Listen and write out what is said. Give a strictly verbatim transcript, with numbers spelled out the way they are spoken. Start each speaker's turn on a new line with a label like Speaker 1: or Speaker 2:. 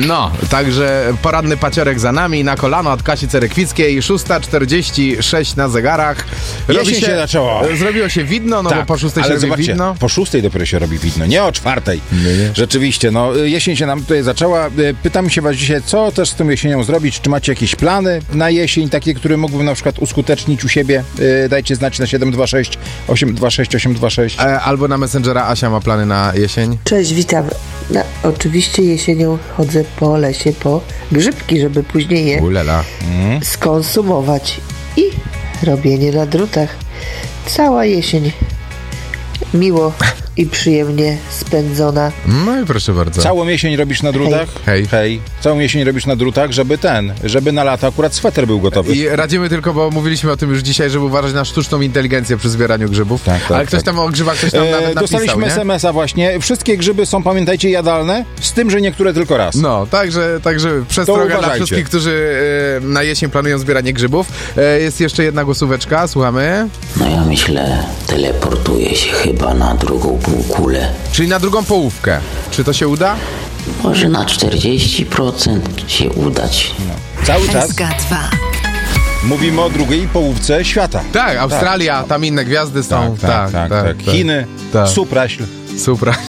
Speaker 1: No, także poranny paciorek za nami, na kolano od Kasi Cerekwickiej, szósta czterdzieści sześć na zegarach.
Speaker 2: Robi się, się zaczęło.
Speaker 1: Zrobiło się widno, no
Speaker 2: tak,
Speaker 1: bo po szóstej
Speaker 2: ale
Speaker 1: się robi
Speaker 2: zobaczcie,
Speaker 1: widno.
Speaker 2: Po szóstej dopiero się robi widno, nie o czwartej. Nie, nie. Rzeczywiście, no jesień się nam tutaj zaczęła. Pytamy się was dzisiaj, co też z tą jesienią zrobić? Czy macie jakieś plany na jesień, takie, które mógłbym na przykład uskutecznić u siebie? Yy, dajcie znać na siedem dwa sześć osiem dwa sześć osiem dwa sześć.
Speaker 1: E, albo na Messengera. Asia ma plany na jesień.
Speaker 3: Cześć, witam. No, oczywiście jesienią chodzę po lesie po grzybki, żeby później je
Speaker 1: Ulela.
Speaker 3: Mm. skonsumować. I robienie na drutach. Cała jesień miło i przyjemnie spędzona.
Speaker 1: No i proszę bardzo.
Speaker 2: Całą jesień robisz na drutach?
Speaker 1: Hej.
Speaker 2: Hej. Całą jesień robisz na drutach, żeby ten, żeby na lato akurat sweter był gotowy.
Speaker 1: I radzimy tylko, bo mówiliśmy o tym już dzisiaj, żeby uważać na sztuczną inteligencję przy zbieraniu grzybów. Tak, tak, Ale ktoś
Speaker 2: tak.
Speaker 1: tam o grzybach coś tam
Speaker 2: e,
Speaker 1: nawet napisał,
Speaker 2: Dostaliśmy
Speaker 1: nie?
Speaker 2: es em es a właśnie. Wszystkie grzyby są, pamiętajcie, jadalne, z tym, że niektóre tylko raz.
Speaker 1: No, także, także przestroga dla wszystkich, którzy e, na jesień planują zbieranie grzybów. E, jest jeszcze jedna głosóweczka, słuchamy.
Speaker 4: No ja myślę, teleportuję się chyba na drugą półkulę.
Speaker 1: Czyli na drugą połówkę. Czy to się uda?
Speaker 4: Może na czterdzieści procent się udać.
Speaker 2: No. Cały czas
Speaker 5: S G dwa.
Speaker 2: mówimy o drugiej połówce świata.
Speaker 1: Tak, Australia,
Speaker 2: tak.
Speaker 1: tam inne gwiazdy są.
Speaker 2: Tak, tak, tak. tak, tak.
Speaker 1: tak.
Speaker 2: Chiny,
Speaker 1: tak.
Speaker 2: Supraśl.
Speaker 1: Supra.